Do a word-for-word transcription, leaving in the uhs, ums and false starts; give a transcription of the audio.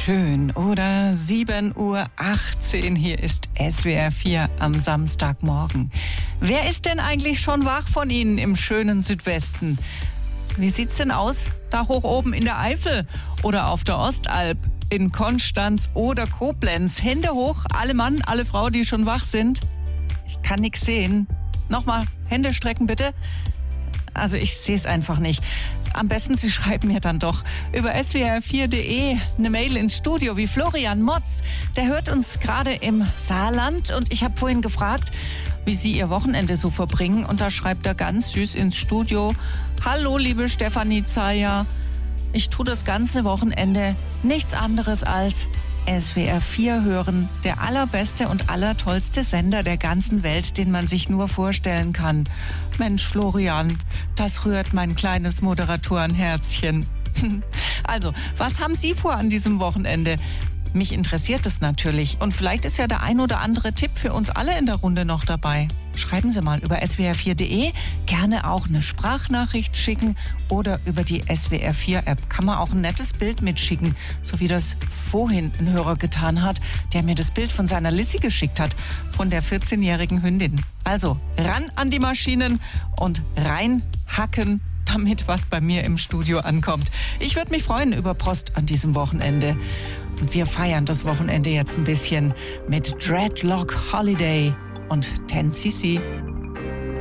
schön, oder? sieben Uhr achtzehn, hier ist S W R vier am Samstagmorgen. Wer ist denn eigentlich schon wach von Ihnen im schönen Südwesten? Wie sieht's denn aus da hoch oben in der Eifel oder auf der Ostalb, in Konstanz oder Koblenz? Hände hoch, alle Mann, alle Frau, die schon wach sind. Ich kann nichts sehen. Nochmal, Hände strecken bitte. Also ich sehe es einfach nicht. Am besten, Sie schreiben mir dann doch über S W R vier punkt de eine Mail ins Studio, wie Florian Motz. Der hört uns gerade im Saarland und ich habe vorhin gefragt, wie Sie Ihr Wochenende so verbringen. Und da schreibt er ganz süß ins Studio: Hallo, liebe Stefanie Zeyer. Ich tue das ganze Wochenende nichts anderes als S W R vier hören, der allerbeste und allertollste Sender der ganzen Welt, den man sich nur vorstellen kann. Mensch, Florian, das rührt mein kleines Moderatorenherzchen. Also, was haben Sie vor an diesem Wochenende? Mich interessiert es natürlich. Und vielleicht ist ja der ein oder andere Tipp für uns alle in der Runde noch dabei. Schreiben Sie mal über S W R vier punkt de, gerne auch eine Sprachnachricht schicken oder über die S W R vier App. Kann man auch ein nettes Bild mitschicken, so wie das vorhin ein Hörer getan hat, der mir das Bild von seiner Lissi geschickt hat, von der vierzehnjährigen Hündin. Also ran an die Maschinen und reinhacken, damit was bei mir im Studio ankommt. Ich würde mich freuen über Post an diesem Wochenende. Und wir feiern das Wochenende jetzt ein bisschen mit Dreadlock Holiday und ten C C.